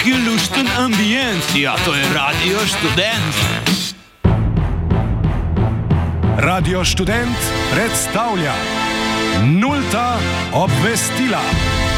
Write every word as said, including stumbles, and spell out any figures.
Taki lušten ambient, ja, to je Radio Študent. Radio Študent predstavlja Nulta obvestila.